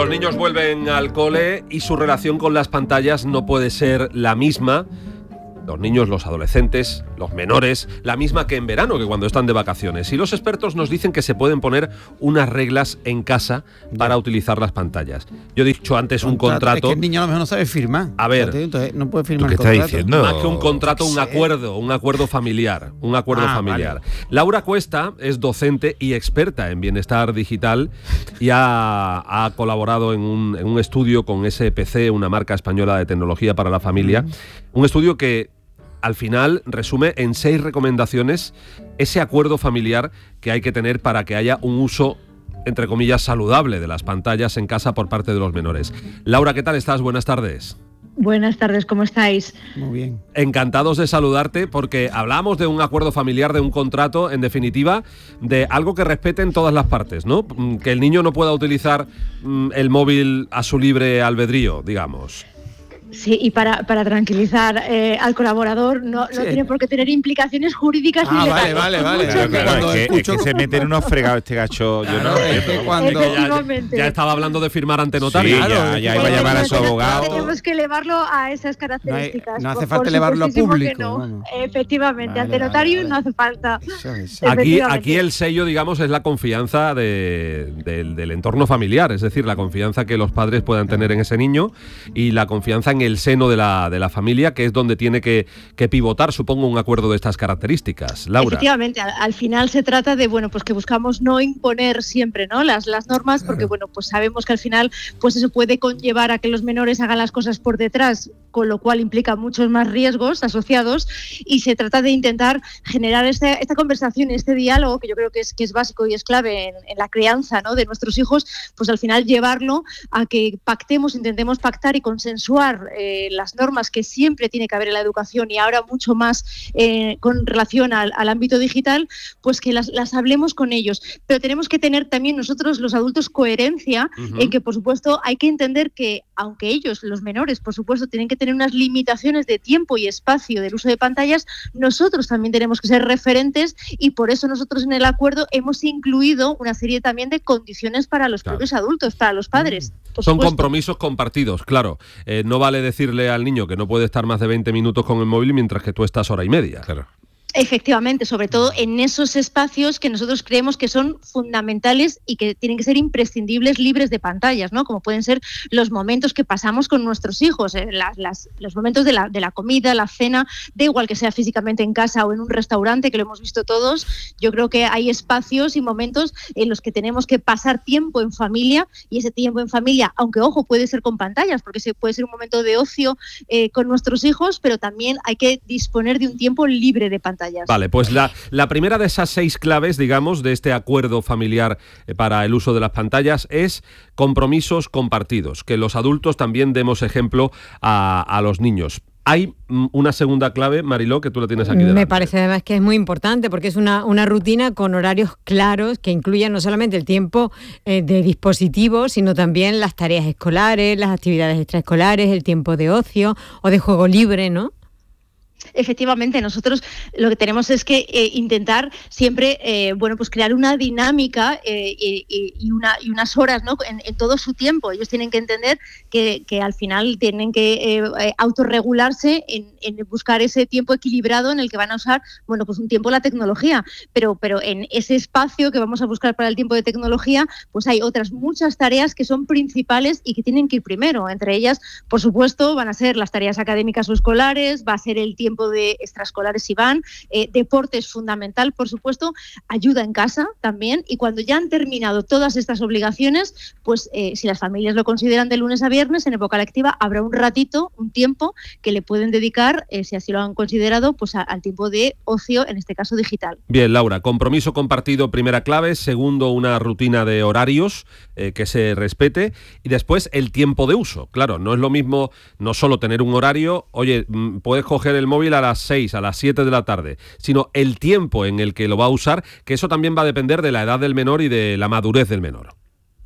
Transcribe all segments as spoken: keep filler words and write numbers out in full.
Los niños vuelven al cole y su relación con las pantallas no puede ser la misma. Los niños, los adolescentes, los menores, la misma que en verano, que cuando están de vacaciones. Y los expertos nos dicen que se pueden poner unas reglas en casa para utilizar las pantallas. Yo he dicho antes un contrato... Es que el niño a lo mejor no sabe firmar. A ver... Entonces no puede firmar ¿Qué contrato. estás diciendo? Más que un contrato, un acuerdo, un acuerdo familiar, un acuerdo Ah, familiar. vale. Laura Cuesta es docente y experta en bienestar digital y ha, ha colaborado en un, en un estudio con S P C, una marca española de tecnología para la familia, mm. un estudio que al final resume en seis recomendaciones ese acuerdo familiar que hay que tener para que haya un uso, entre comillas, saludable de las pantallas en casa por parte de los menores. Laura, ¿qué tal estás? Buenas tardes. Buenas tardes, ¿cómo estáis? Muy bien. Encantados de saludarte porque hablamos de un acuerdo familiar, de un contrato, en definitiva, de algo que respeten todas las partes, ¿no? Que el niño no pueda utilizar mm, el móvil a su libre albedrío, digamos. Sí, y para, para tranquilizar eh, al colaborador, no, sí. no tiene por qué tener implicaciones jurídicas ah, ni legales. vale, vale, vale. Claro, claro, es, que, escucho... es que se mete en unos fregados este gacho. Yo no, es que cuando... ya, ya estaba hablando de firmar ante notario. Sí, claro, ya, ya iba a llamar a su abogado. Tenemos que elevarlo a esas características. No, hay, no hace por, falta por elevarlo a público. No. Bueno. Efectivamente, Vale, ante vale, notario vale. no hace falta. Eso es. Aquí, aquí el sello, digamos, es la confianza de, de, del entorno familiar, es decir, la confianza que los padres puedan tener en ese niño y la confianza en el seno de la, de la familia, que es donde tiene que, que pivotar, supongo, un acuerdo de estas características. Laura. Efectivamente, al, al final se trata de, bueno, pues que buscamos no imponer siempre, ¿no? Las, las normas, porque, bueno, pues sabemos que al final, pues eso puede conllevar a que los menores hagan las cosas por detrás, con lo cual implica muchos más riesgos asociados, y se trata de intentar generar este, esta conversación y este diálogo, que yo creo que es, que es básico y es clave en, en la crianza, ¿no?, de nuestros hijos, pues al final llevarlo a que pactemos, intentemos pactar y consensuar eh, las normas que siempre tiene que haber en la educación y ahora mucho más eh, con relación al, al ámbito digital, pues que las, las hablemos con ellos. Pero tenemos que tener también nosotros, los adultos, coherencia uh-huh. en que, por supuesto, hay que entender que, aunque ellos, los menores, por supuesto, tienen que tener unas limitaciones de tiempo y espacio del uso de pantallas, nosotros también tenemos que ser referentes y por eso nosotros en el acuerdo hemos incluido una serie también de condiciones para los claro. propios adultos, para los padres. Son supuesto. compromisos compartidos, claro. Eh, no vale decirle al niño que no puede estar más de veinte minutos con el móvil mientras que tú estás hora y media. Claro. Efectivamente, sobre todo en esos espacios que nosotros creemos que son fundamentales y que tienen que ser imprescindibles, libres de pantallas, ¿no? Como pueden ser los momentos que pasamos con nuestros hijos, eh, las, las, los momentos de la, de la comida, la cena, da igual que sea físicamente en casa o en un restaurante, que lo hemos visto todos. Yo creo que hay espacios y momentos en los que tenemos que pasar tiempo en familia, y ese tiempo en familia, aunque ojo, puede ser con pantallas, porque se puede ser un momento de ocio eh, con nuestros hijos, pero también hay que disponer de un tiempo libre de pantallas. Vale, pues la, la primera de esas seis claves, digamos, de este acuerdo familiar para el uso de las pantallas es compromisos compartidos, que los adultos también demos ejemplo a, a los niños. Hay una segunda clave, Mariló, que tú la tienes aquí delante. Me parece además que es muy importante porque es una, una rutina con horarios claros que incluyan no solamente el tiempo eh, de dispositivo, sino también las tareas escolares, las actividades extraescolares, el tiempo de ocio o de juego libre, ¿no? Efectivamente, nosotros lo que tenemos es que eh, intentar siempre, eh, bueno, pues crear una dinámica eh, y, y, una, y unas horas, ¿no?, en, en todo su tiempo. Ellos tienen que entender que, que al final tienen que eh, autorregularse en, en buscar ese tiempo equilibrado en el que van a usar, bueno, pues un tiempo la tecnología, pero, pero en ese espacio que vamos a buscar para el tiempo de tecnología, pues hay otras muchas tareas que son principales y que tienen que ir primero. Entre ellas, por supuesto, van a ser las tareas académicas o escolares, va a ser el tiempo de extraescolares si van, eh, deporte es fundamental, por supuesto, ayuda en casa también, y cuando ya han terminado todas estas obligaciones, pues eh, si las familias lo consideran de lunes a viernes, en época lectiva habrá un ratito, un tiempo que le pueden dedicar, eh, si así lo han considerado, pues a, al tiempo de ocio, en este caso digital. Bien, Laura, compromiso compartido, primera clave. Segundo, una rutina de horarios eh, que se respete, y después el tiempo de uso. Claro, no es lo mismo no solo tener un horario, oye, puedes coger el móvil a las seis, a las siete de la tarde, sino el tiempo en el que lo va a usar, que eso también va a depender de la edad del menor y de la madurez del menor.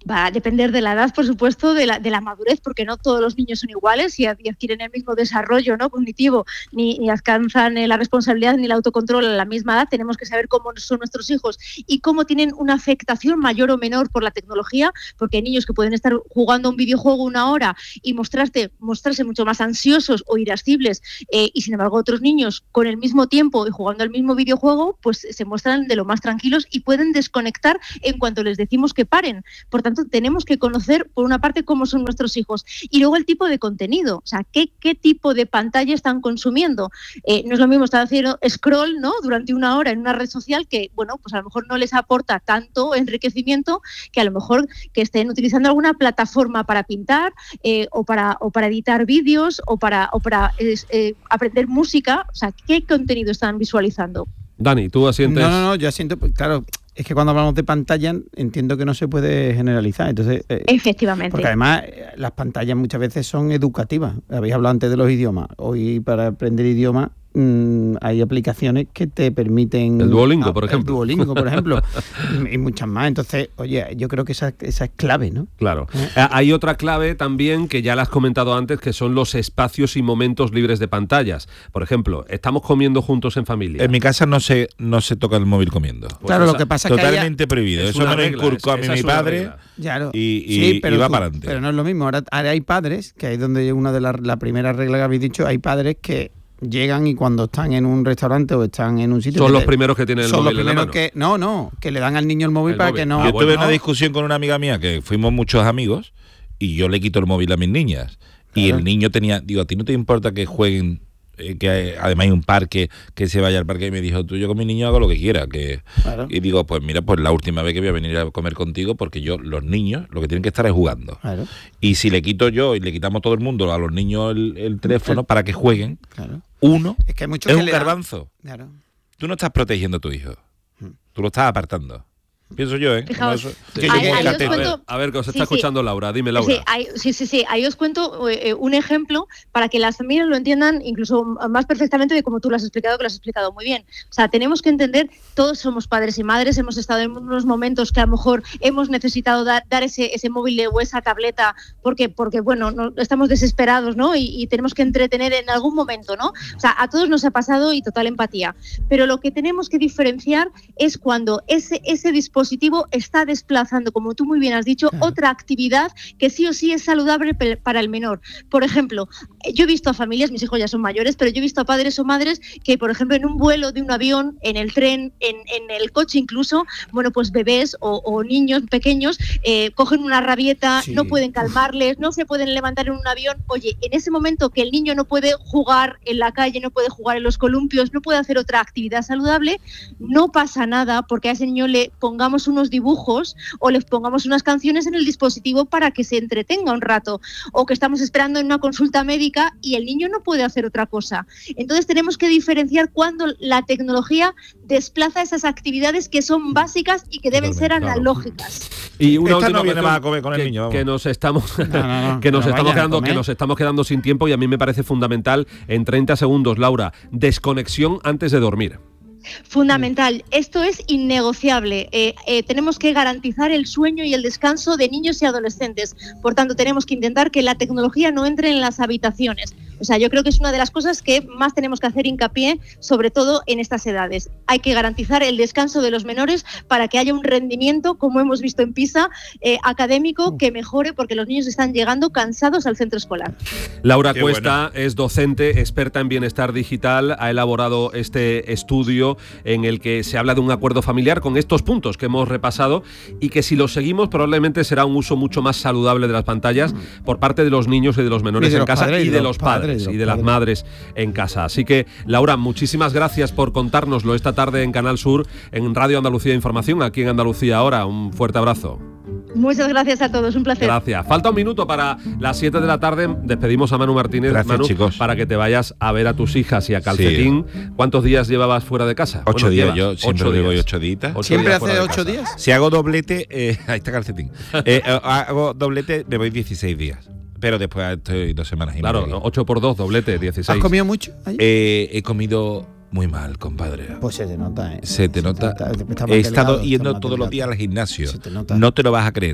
Va a depender de la edad, por supuesto, de la, de la madurez, porque no todos los niños son iguales y, y adquieren el mismo desarrollo, ¿no?, cognitivo, ni, ni alcanzan eh, la responsabilidad ni el autocontrol a la misma edad. Tenemos que saber cómo son nuestros hijos y cómo tienen una afectación mayor o menor por la tecnología, porque hay niños que pueden estar jugando a un videojuego una hora y mostrarse, mostrarse mucho más ansiosos o irascibles, eh, y sin embargo otros niños con el mismo tiempo y jugando al mismo videojuego, pues se muestran de lo más tranquilos y pueden desconectar en cuanto les decimos que paren. Por tanto, tenemos que conocer, por una parte, cómo son nuestros hijos y luego el tipo de contenido, o sea, qué, qué tipo de pantalla están consumiendo. Eh, no es lo mismo estar haciendo scroll, ¿no?, durante una hora en una red social que, bueno, pues a lo mejor no les aporta tanto enriquecimiento que a lo mejor que estén utilizando alguna plataforma para pintar eh, o, para, o para editar vídeos o para, o para eh, eh, aprender música. O sea, ¿qué contenido están visualizando? Dani, ¿tú asientes? No, no, no, yo asiento, pues, claro, es que cuando hablamos de pantalla entiendo que no se puede generalizar. Entonces, eh, efectivamente. Porque además eh, las pantallas muchas veces son educativas. Habéis hablado antes de los idiomas. Hoy para aprender idiomas mmm, hay aplicaciones que te permiten... El Duolingo, a, por ejemplo. El Duolingo, por ejemplo. y, y muchas más. Entonces, oye, yo creo que esa, esa es clave, ¿no? Claro. Eh, hay otra clave también que ya la has comentado antes, que son los espacios y momentos libres de pantallas. Por ejemplo, estamos comiendo juntos en familia. En mi casa no se, no se toca el móvil comiendo. Pues claro, esa, lo que pasa es que totalmente haya... prohibido. Es Eso me lo regla, inculcó es, a mí mi padre Claro. y, y, sí, pero y va tú, para adelante. Pero no es lo mismo. Ahora, ahora hay padres, que ahí es donde una de las la primera regla que habéis dicho, hay padres que llegan y cuando están en un restaurante o están en un sitio... Son los le, primeros que tienen el son móvil los en la primeros mano. que No, no, que le dan al niño el móvil El para móvil. que no... Yo Ah, tuve bueno. una discusión con una amiga mía que fuimos muchos amigos y yo le quito el móvil a mis niñas. Y Claro. el niño tenía... Digo, ¿a ti no te importa que jueguen? Eh, que hay, además hay un parque, que se vaya al parque. Y me dijo, tú, yo con mi niño hago lo que quiera. Que... Claro. Y digo, pues mira, pues la última vez que voy a venir a comer contigo, porque yo, los niños, lo que tienen que estar es jugando. Claro, Y si le quito yo y le quitamos todo el mundo a los niños el, el teléfono El- para que jueguen, claro. uno Es que hay muchos es que un le dan- garbanzo. Claro. Tú no estás protegiendo a tu hijo. Tú lo estás apartando. Pienso yo, ¿eh? Fijaos, No, eso- que que yo yo ahí- como ahí A os catete. ver, cuento- a ver, que os está Sí, sí. escuchando Laura. Dime, Laura. Sí, ahí, sí, sí, sí, ahí os cuento eh, un ejemplo para que las familias lo entiendan incluso más perfectamente de como tú lo has explicado, que lo has explicado muy bien. O sea, tenemos que entender, todos somos padres y madres, hemos estado en unos momentos que a lo mejor hemos necesitado dar, dar ese, ese móvil o esa tableta porque, porque bueno, no, estamos desesperados, ¿no? Y, y tenemos que entretener en algún momento, ¿no? O sea, a todos nos ha pasado y total empatía. Pero lo que tenemos que diferenciar es cuando ese, ese dispositivo está desplazando, como tú muy bien has dicho, Claro. otra actividad que sí o sí es saludable pe- para el menor. Por ejemplo, yo he visto a familias, mis hijos ya son mayores, pero yo he visto a padres o madres que, por ejemplo, en un vuelo de un avión, en el tren, en, en el coche incluso, bueno, pues bebés o, o niños pequeños eh, cogen una rabieta, Sí. no pueden calmarles, no se pueden levantar en un avión. Oye, en ese momento que el niño no puede jugar en la calle, no puede jugar en los columpios, no puede hacer otra actividad saludable, no pasa nada porque a ese niño le pongamos unos dibujos o les pongamos unas canciones en el dispositivo para que se entretenga un rato, o que estamos esperando en una consulta médica y el niño no puede hacer otra cosa. Entonces tenemos que diferenciar cuando la tecnología desplaza esas actividades que son básicas y que deben ser Totalmente, claro. analógicas. Y una Esta última no viene cuestión más a comer con el que, niño, vamos. que nos estamos No, no, no, que nos no estamos vayan a quedando comer. que nos estamos quedando sin tiempo y a mí me parece fundamental en treinta segundos, Laura, desconexión antes de dormir. Fundamental. Esto es innegociable. Eh, eh, tenemos que garantizar el sueño y el descanso de niños y adolescentes. Por tanto, tenemos que intentar que la tecnología no entre en las habitaciones. O sea, yo creo que es una de las cosas que más tenemos que hacer hincapié, sobre todo en estas edades. Hay que garantizar el descanso de los menores para que haya un rendimiento, como hemos visto en PISA, eh, académico que mejore, porque los niños están llegando cansados al centro escolar. Laura Qué Cuesta es docente, experta en bienestar digital, ha elaborado este estudio en el que se habla de un acuerdo familiar con estos puntos que hemos repasado y que si los seguimos probablemente será un uso mucho más saludable de las pantallas por parte de los niños y de los menores Y de en los casa padres, y de los padres padres, y de las padres. madres en casa. Así que, Laura, muchísimas gracias por contárnoslo esta tarde en Canal Sur, en Radio Andalucía Información, aquí en Andalucía Ahora. Un fuerte abrazo. Muchas gracias a todos, un placer. Gracias. Falta un minuto para las siete de la tarde. Despedimos a Manu Martínez, Gracias, Manu, chicos. para que te vayas a ver a tus hijas y a Calcetín. ¿Cuántos días llevabas fuera de casa? Ocho Bueno, días, llevas yo siempre ocho digo días. ocho días. Ocho ¿Siempre días fuera hace de ocho casa. días? Si hago doblete, eh, ahí está calcetín. Eh, eh, hago doblete, me voy dieciséis días. Pero después estoy dos semanas y Claro, media. ocho por dos, doblete, dieciséis. ¿Has comido mucho ayer? Eh, he comido muy mal, compadre. Pues se te nota, ¿eh? Se te nota. está- está He estado delgado, yendo está más todos los delgado. días al gimnasio. Se te nota. No te lo vas a creer.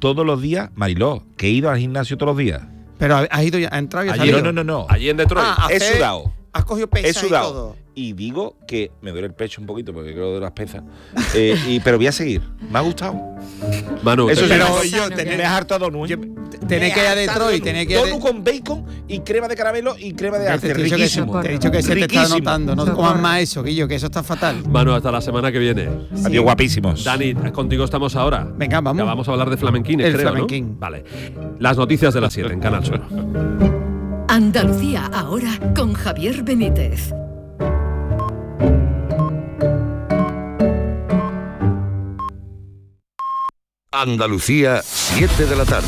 todos los días, Mariló, que he ido al gimnasio todos los días. Pero has ido ya, ha entrado y ha Allí, salido. no, no, no, no. Allí en Detroit. Ah, He hacer- sudado. Has cogido pesas He sudado. y todo. Y digo que me duele el pecho un poquito porque creo de las pesas. Eh, y, pero voy a seguir. Me ha gustado. Manu, Eso sí, pero me- yo me tenés- he hartado a Donut. Yo- Tenés que ir a Detroit, tenés que ir a Donut con bacon y crema de caramelo y crema de Ya arce. te he dicho que se- Riquísimo. te he dicho que se te está Riquísimo. notando. No comas más eso, Guillo, que eso está fatal. Manu, hasta la semana que viene. Adiós, guapísimos. Dani, contigo estamos ahora. Venga, vamos. Ya vamos a hablar de flamenquines, El creo, ¿no? flamenquín. Vale. Las noticias de las siete en Canal Sur. Andalucía ahora con Javier Benítez. Andalucía, siete de la tarde.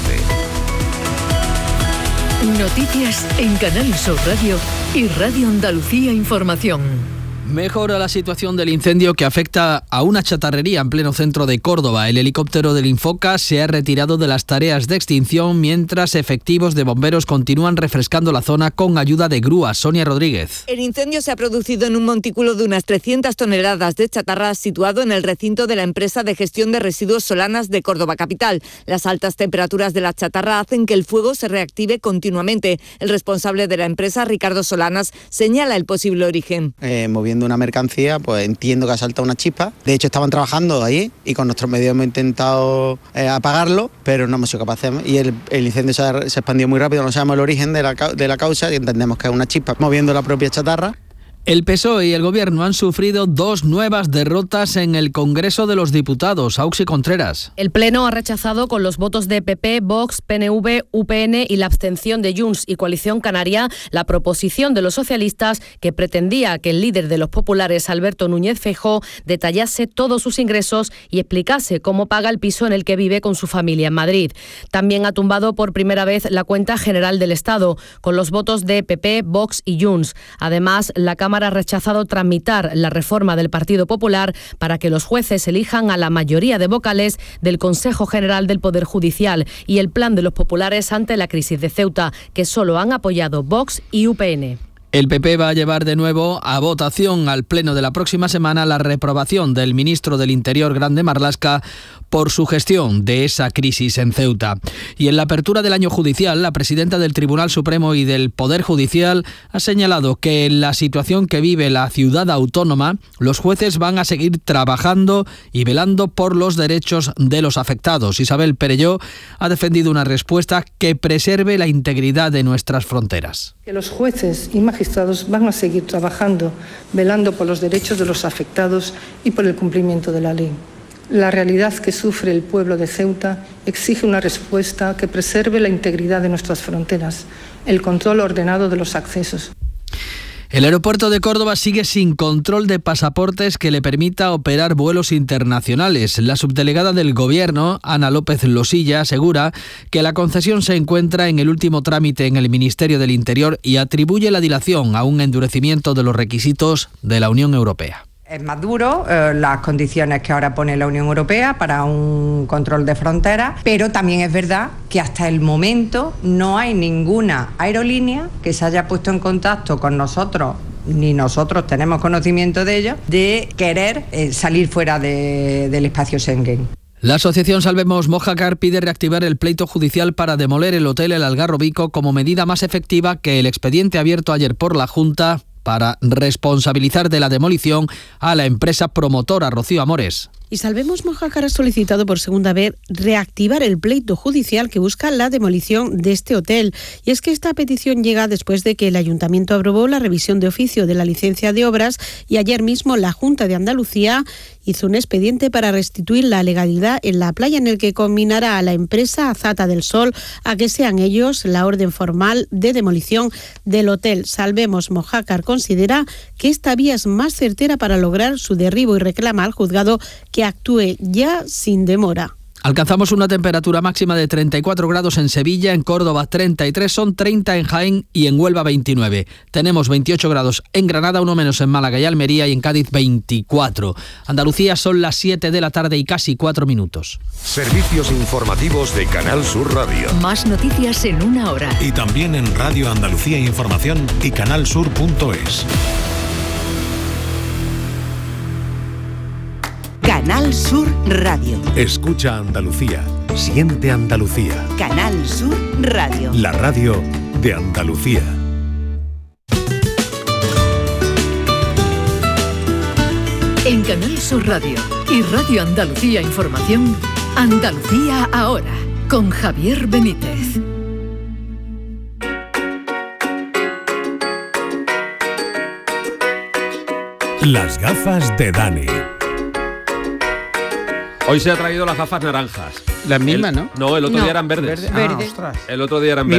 Noticias en Canal Sur Radio y Radio Andalucía Información. Mejora la situación del incendio que afecta a una chatarrería en pleno centro de Córdoba. El helicóptero del Infoca se ha retirado de las tareas de extinción mientras efectivos de bomberos continúan refrescando la zona con ayuda de grúas. Sonia Rodríguez. El incendio se ha producido en un montículo de unas trescientas toneladas de chatarra situado en el recinto de la empresa de gestión de residuos Solanas de Córdoba capital. Las altas temperaturas de la chatarra hacen que el fuego se reactive continuamente. El responsable de la empresa, Ricardo Solanas, señala el posible origen. Eh, moviendo una mercancía, pues entiendo que ha saltado una chispa. De hecho, estaban trabajando ahí y con nuestros medios hemos intentado eh, apagarlo, pero no hemos sido capaces. Y el, el incendio se ha, se ha expandido muy rápido, no sabemos el origen de la, de la causa y entendemos que es una chispa moviendo la propia chatarra. El P S O E y el Gobierno han sufrido dos nuevas derrotas en el Congreso de los Diputados. Auxi Contreras. El Pleno ha rechazado con los votos de P P, Vox, P N V, U P N y la abstención de Junts y Coalición Canaria la proposición de los socialistas que pretendía que el líder de los populares, Alberto Núñez Feijóo, detallase todos sus ingresos y explicase cómo paga el piso en el que vive con su familia en Madrid. También ha tumbado por primera vez la cuenta general del Estado, con los votos de P P, Vox y Junts. Además, la Cámara ha rechazado tramitar la reforma del Partido Popular para que los jueces elijan a la mayoría de vocales del Consejo General del Poder Judicial y el plan de los populares ante la crisis de Ceuta, que solo han apoyado Vox y U P N. El P P va a llevar de nuevo a votación al Pleno de la próxima semana la reprobación del ministro del Interior, Grande Marlaska, por su gestión de esa crisis en Ceuta. Y en la apertura del año judicial, la presidenta del Tribunal Supremo y del Poder Judicial ha señalado que en la situación que vive la ciudad autónoma, los jueces van a seguir trabajando y velando por los derechos de los afectados. Isabel Perelló ha defendido una respuesta que preserve la integridad de nuestras fronteras. Que los jueces y magistrados van a seguir trabajando, velando por los derechos de los afectados y por el cumplimiento de la ley. La realidad que sufre el pueblo de Ceuta exige una respuesta que preserve la integridad de nuestras fronteras, el control ordenado de los accesos. El aeropuerto de Córdoba sigue sin control de pasaportes que le permita operar vuelos internacionales. La subdelegada del Gobierno, Ana López Losilla, asegura que la concesión se encuentra en el último trámite en el Ministerio del Interior y atribuye la dilación a un endurecimiento de los requisitos de la Unión Europea. Es más duro eh, las condiciones que ahora pone la Unión Europea para un control de fronteras, pero también es verdad que hasta el momento no hay ninguna aerolínea que se haya puesto en contacto con nosotros, ni nosotros tenemos conocimiento de ello, de querer eh, salir fuera de, del espacio Schengen. La asociación Salvemos Mojácar pide reactivar el pleito judicial para demoler el hotel El Algarrobico como medida más efectiva que el expediente abierto ayer por la Junta para responsabilizar de la demolición a la empresa promotora Rocío Amores. Y Salvemos Mojácar ha solicitado por segunda vez reactivar el pleito judicial que busca la demolición de este hotel. Y es que esta petición llega después de que el Ayuntamiento aprobó la revisión de oficio de la licencia de obras y ayer mismo la Junta de Andalucía hizo un expediente para restituir la legalidad en la playa, en el que combinará a la empresa Azata del Sol a que sean ellos la orden formal de demolición del hotel. Salvemos Mojácar considera que esta vía es más certera para lograr su derribo y reclama al juzgado que actúe ya sin demora. Alcanzamos una temperatura máxima de treinta y cuatro grados en Sevilla, en Córdoba treinta y tres, son treinta en Jaén y en Huelva veintinueve. Tenemos veintiocho grados en Granada, uno menos en Málaga y Almería, y en Cádiz veinticuatro. Andalucía, son las siete de la tarde y casi cuatro minutos. Servicios informativos de Canal Sur Radio. Más noticias en una hora. Y también en Radio Andalucía Información y canalsur punto es. Canal Sur Radio. Escucha Andalucía. Siente Andalucía. Canal Sur Radio. La radio de Andalucía. En Canal Sur Radio y Radio Andalucía Información, Andalucía ahora, con Javier Benítez. Las gafas de Dani. Hoy se ha traído las gafas naranjas. Las mismas, el, ¿no? No, el otro no. día eran verdes. Verde. Ah, ostras. El otro día eran Mi,